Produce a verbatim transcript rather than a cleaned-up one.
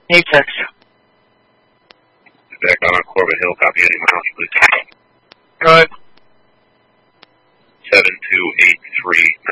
Apex. Back on Corbett Hill, copy any miles, please. Go ahead. seven two eight three